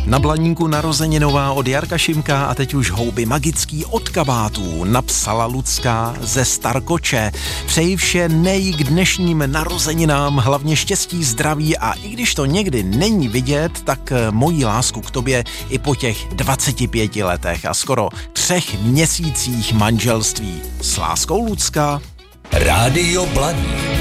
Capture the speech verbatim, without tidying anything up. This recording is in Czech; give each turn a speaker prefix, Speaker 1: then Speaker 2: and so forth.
Speaker 1: Na Blaníku narozeninová od Jarka Šimka a teď už houby magický od kabátů, napsala Lucka ze Starkoče. Přeji vše nej k dnešním narozeninám, hlavně štěstí, zdraví a i když to někdy není vidět, tak moji lásku k tobě i po těch dvaceti pěti letech a skoro třech měsících manželství. S láskou, Lucka.
Speaker 2: Rádio Blaník.